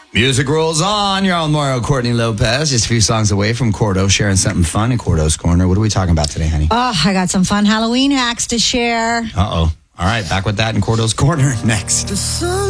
Music rolls on. You're on Mario Courtney Lopez. Just a few songs away from Cordo sharing something fun in Cordo's Corner. What are we talking about today, honey? Oh, I got some fun Halloween hacks to share. Uh-oh. All right, back with that in Cordo's Corner next.